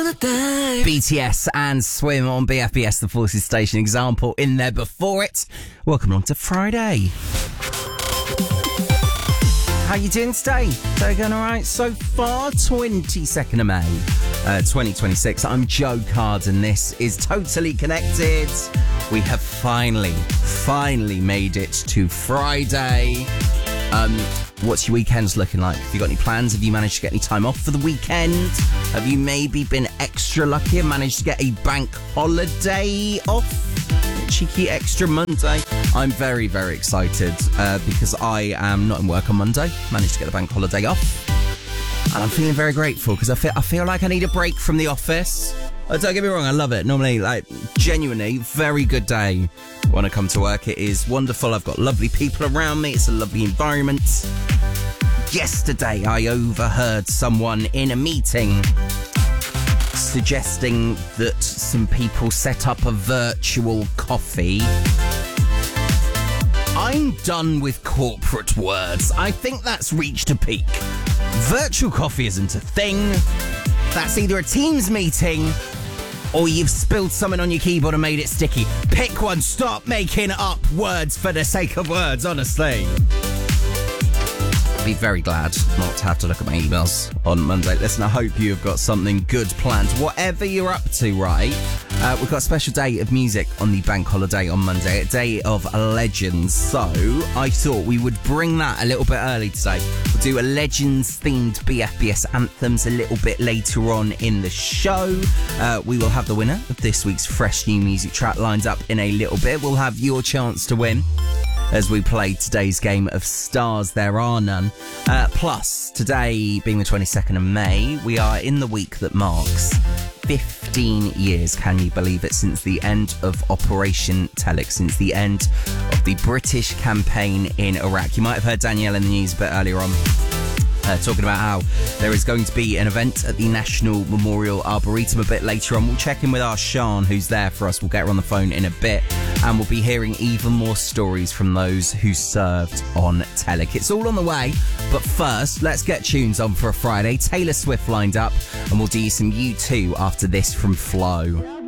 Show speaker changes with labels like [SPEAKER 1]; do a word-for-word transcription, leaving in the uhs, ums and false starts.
[SPEAKER 1] B T S and Swim on B F B S, the Forces Station. Example in there before it. Welcome along to Friday. How you doing today? Today going all right so far? twenty-second of May, uh, twenty twenty-six. I'm Joe Card and this is Totally Connected. We have finally, finally made it to Friday. Um, what's your weekends looking like? Have you got any plans? Have you managed to get any time off for the weekend? Have you maybe been extra lucky and managed to get a bank holiday off? A cheeky extra Monday. I'm very, very excited uh, because I am not in work on Monday. Managed to get the bank holiday off. And I'm feeling very grateful because I feel, I feel like I need a break from the office. Oh, don't get me wrong, I love it. Normally, like, genuinely, very good day when I come to work. It is wonderful. I've got lovely people around me. It's a lovely environment. Yesterday, I overheard someone in a meeting suggesting that some people set up a virtual coffee. I'm done with corporate words. I think that's reached a peak. Virtual coffee isn't a thing. That's either a Teams meeting or you've spilled something on your keyboard and made it sticky. Pick one. Stop making up words for the sake of words, honestly. I'd be very glad not to have to look at my emails on Monday. Listen, I hope you have got something good planned. Whatever you're up to, right? Uh, we've got a special day of music on the bank holiday on Monday, a day of legends. So I thought we would bring that a little bit early today. We'll do a legends-themed B F B S anthems a little bit later on in the show. Uh, we will have the winner of this week's fresh new music track lined up in a little bit. We'll have your chance to win as we play today's game of Stars There Are None. Uh, plus, today being the twenty-second of May, we are in the week that marks fifteen years, can you believe it, since the end of Operation Telex, since the end of the British campaign in Iraq. You might have heard Danielle in the news a bit earlier on. Uh, talking about how there is going to be an event at the National Memorial Arboretum a bit later on. We'll check in with our Sean, who's there for us. We'll get her on the phone in a bit, and we'll be hearing even more stories from those who served on Telek. It's all on the way, but first, let's get tunes on for a Friday. Taylor Swift lined up, and we'll do some U two after this from Flow.